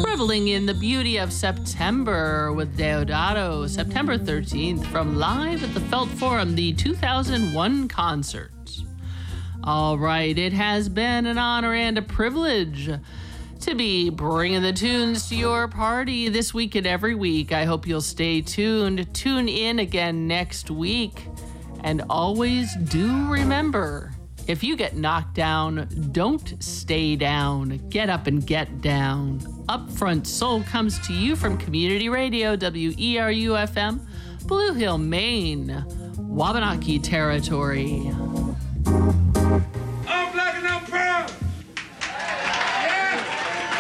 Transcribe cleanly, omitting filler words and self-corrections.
Reveling in the beauty of September with Deodato, September 13th, from Live at the Felt Forum, the 2001 concert. All right, it has been an honor and a privilege to be bringing the tunes to your party this week and every week. I hope you'll stay tuned. Tune in again next week. And always do remember, if you get knocked down, don't stay down. Get up and get down. Upfront Soul comes to you from Community Radio, WERU-FM, Blue Hill, Maine, Wabanaki Territory.